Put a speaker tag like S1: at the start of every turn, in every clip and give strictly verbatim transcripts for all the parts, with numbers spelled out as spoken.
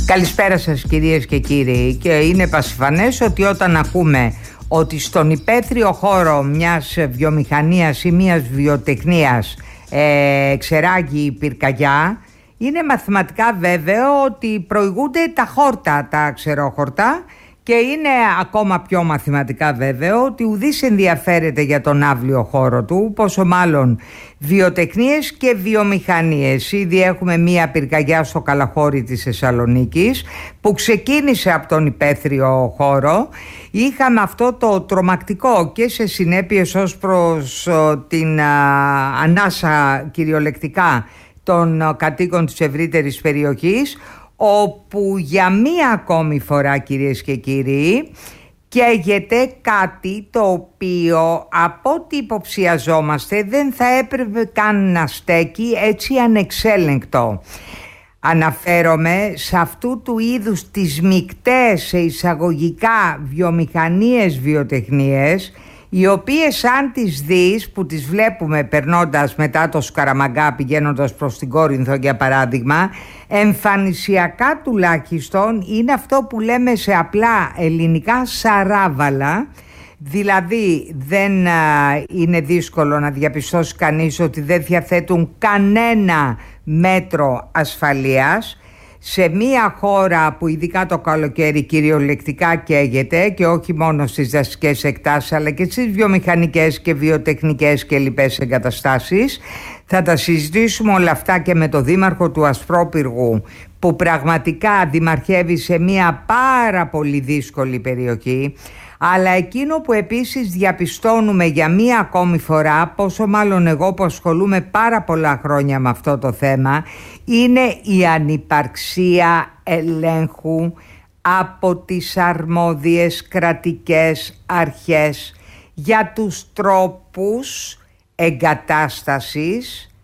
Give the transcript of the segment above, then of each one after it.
S1: Καλησπέρα σας κυρίες και κύριοι. Και είναι πασιφανές ότι όταν ακούμε ότι στον υπαίθριο χώρο μιας βιομηχανίας ή μιας βιοτεχνίας ε, ξεράγει η πυρκαγιά, είναι μαθηματικά βέβαιο ότι προηγούνται τα χόρτα, τα ξερόχορτα, και είναι ακόμα πιο μαθηματικά βέβαιο ότι ουδής ενδιαφέρεται για τον αύλιο χώρο του, πόσο μάλλον βιοτεχνίες και βιομηχανίες. Ήδη έχουμε μία πυρκαγιά στο Καλαχώρι της Θεσσαλονίκης που ξεκίνησε από τον υπαίθριο χώρο. Είχαμε αυτό το τρομακτικό και σε συνέπειες ως προς την α, ανάσα κυριολεκτικά των κατοίκων της ευρύτερης περιοχής, όπου για μία ακόμη φορά, κυρίες και κύριοι, καίγεται κάτι το οποίο από ό,τι υποψιαζόμαστε δεν θα έπρεπε καν να στέκει έτσι ανεξέλεγκτο. Αναφέρομαι σε αυτού του είδους τις μικτές σε εισαγωγικά βιομηχανίες βιοτεχνίες, οι οποίες αν τις δεις, που τις βλέπουμε περνώντας μετά το Σκαραμαγκά πηγαίνοντας προς την Κόρινθο για παράδειγμα, εμφανισιακά τουλάχιστον είναι αυτό που λέμε σε απλά ελληνικά σαράβαλα. Δηλαδή δεν α, είναι δύσκολο να διαπιστώσει κανείς ότι δεν διαθέτουν κανένα μέτρο ασφαλείας σε μια χώρα που ειδικά το καλοκαίρι κυριολεκτικά καίγεται, και όχι μόνο στις δασικές εκτάσεις αλλά και στις βιομηχανικές και βιοτεχνικές και λοιπές εγκαταστάσεις. Θα τα συζητήσουμε όλα αυτά και με το δήμαρχο του Ασπρόπυργου, που πραγματικά δημαρχεύει σε μια πάρα πολύ δύσκολη περιοχή. Αλλά εκείνο που επίσης διαπιστώνουμε για μία ακόμη φορά, πόσο μάλλον εγώ που ασχολούμαι πάρα πολλά χρόνια με αυτό το θέμα, είναι η ανυπαρξία ελέγχου από τις αρμόδιες κρατικές αρχές για τους τρόπους εγκατάστασης,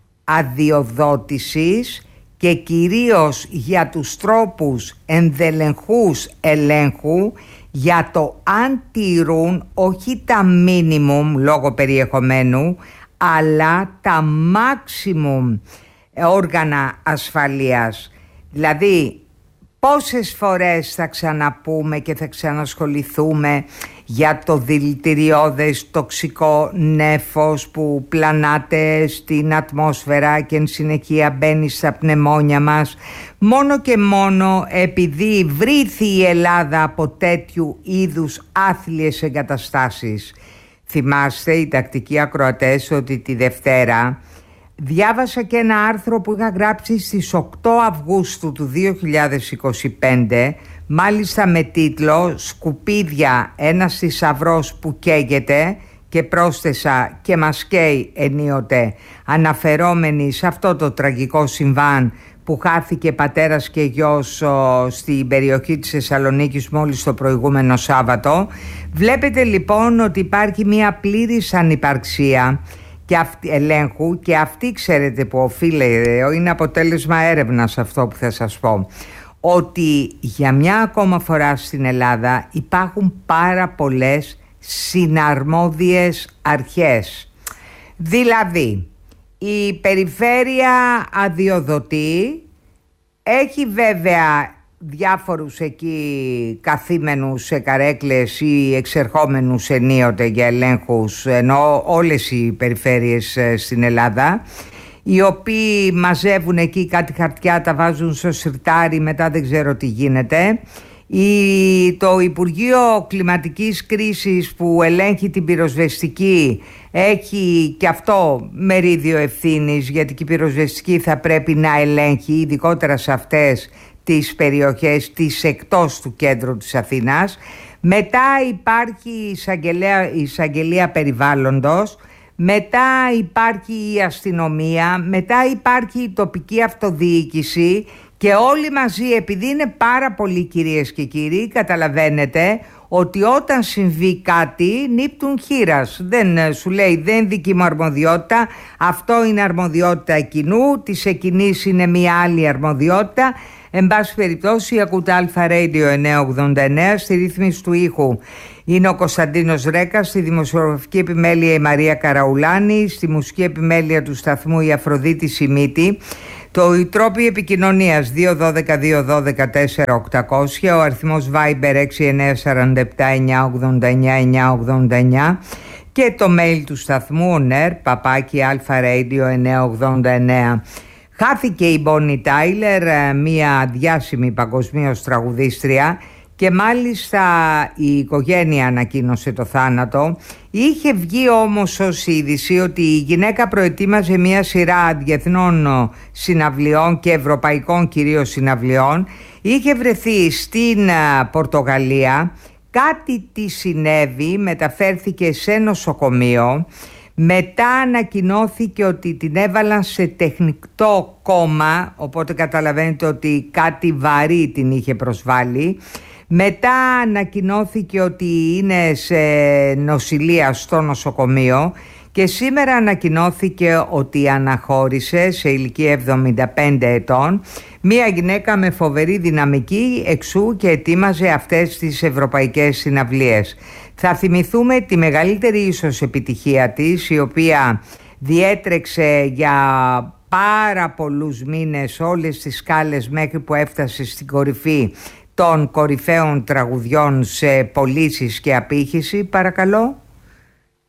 S1: αδειοδότησης και κυρίως για τους τρόπους ενδελεγχούς ελέγχου για το αν τηρούν όχι τα minimum λόγω περιεχομένου αλλά τα maximum όργανα ασφαλείας. Δηλαδή πόσες φορές θα ξαναπούμε και θα ξανασχοληθούμε για το δηλητηριώδες τοξικό νέφος που πλανάται στην ατμόσφαιρα και εν συνεχεία μπαίνει στα πνευμόνια μας, μόνο και μόνο επειδή βρήθη η Ελλάδα από τέτοιου είδους άθλιες εγκαταστάσεις. Θυμάστε οι τακτικοί ακροατές ότι τη Δευτέρα διάβασα και ένα άρθρο που είχα γράψει στις οκτώ Αυγούστου του δύο χιλιάδες είκοσι πέντε, μάλιστα με τίτλο «Σκουπίδια, ένας θησαυρός που καίγεται», και πρόσθεσα «και μας καίει ενίοτε», αναφερόμενοι σε αυτό το τραγικό συμβάν που χάθηκε πατέρας και γιος ο, στην περιοχή της Θεσσαλονίκης μόλις το προηγούμενο Σάββατο. Βλέπετε λοιπόν ότι υπάρχει μια πλήρης ανυπαρξία και αυτή, ελέγχου, και αυτή ξέρετε που οφείλεται, είναι αποτέλεσμα έρευνας αυτό που θα σας πω, ότι για μια ακόμα φορά στην Ελλάδα υπάρχουν πάρα πολλές συναρμόδιες αρχές. Δηλαδή η περιφέρεια αδειοδοτεί, έχει βέβαια διάφορους εκεί καθήμενους σε καρέκλες ή εξερχόμενους ενίοτε για ελέγχους, ενώ όλες οι περιφέρειες στην Ελλάδα, οι οποίοι μαζεύουν εκεί κάτι χαρτιά, τα βάζουν στο σιρτάρι, μετά δεν ξέρω τι γίνεται. Η, το Υπουργείο Κλιματικής Κρίσης που ελέγχει την πυροσβεστική έχει και αυτό μερίδιο ευθύνης, γιατί και η πυροσβεστική θα πρέπει να ελέγχει ειδικότερα σε αυτές τις περιοχές τις εκτός του κέντρου της Αθήνας. Μετά υπάρχει η εισαγγελία, η εισαγγελία περιβάλλοντος, μετά υπάρχει η αστυνομία, μετά υπάρχει η τοπική αυτοδιοίκηση, και όλοι μαζί, επειδή είναι πάρα πολλοί κυρίες και κύριοι, καταλαβαίνετε ότι όταν συμβεί κάτι νύπτουν χήρας. Δεν σου λέει δεν δική μου αρμοδιότητα, αυτό είναι αρμοδιότητα εκείνου, της εκείνης είναι μια άλλη αρμοδιότητα. Εν πάση περιπτώσει, ακούτε Αλφα Radio εννιακόσια ογδόντα εννέα, στη ρύθμιση του ήχου είναι ο Κωνσταντίνος Ρέκας, στη δημοσιογραφική επιμέλεια η Μαρία Καραουλάνη, στη μουσική επιμέλεια του σταθμού η Αφροδίτη Σιμίτη. Το οι τρόποι επικοινωνίας δύο ένα δύο δύο ένα δύο τέσσερα οκτακόσια, ο αριθμός Viber έξι εννιά τέσσερα επτά εννιά ογδόντα εννιά εννιά ογδόντα εννιά και το mail του σταθμού ονέρ παπάκι αλφα-radio εννιακόσια ογδόντα εννέα. Χάθηκε η Bonnie Tyler, μια διάσημη παγκοσμίως τραγουδίστρια, και μάλιστα η οικογένεια ανακοίνωσε το θάνατο. Είχε βγει όμως ως είδηση ότι η γυναίκα προετοίμαζε μια σειρά διεθνών συναυλιών και ευρωπαϊκών κυρίως συναυλιών. Είχε βρεθεί στην Πορτογαλία, κάτι τη συνέβη, μεταφέρθηκε σε νοσοκομείο. Μετά ανακοινώθηκε ότι την έβαλαν σε τεχνητό κόμμα, οπότε καταλαβαίνετε ότι κάτι βαρύ την είχε προσβάλει. Μετά ανακοινώθηκε ότι είναι σε νοσηλεία στο νοσοκομείο και σήμερα ανακοινώθηκε ότι αναχώρησε σε ηλικία εβδομήντα πέντε ετών, μία γυναίκα με φοβερή δυναμική, εξού και ετοίμαζε αυτές τις ευρωπαϊκές συναυλίες. Θα θυμηθούμε τη μεγαλύτερη ίσως επιτυχία της, η οποία διέτρεξε για πάρα πολλούς μήνες όλες τις σκάλες μέχρι που έφτασε στην κορυφή των κορυφαίων τραγουδιών σε πωλήσεις και απήχηση. Παρακαλώ.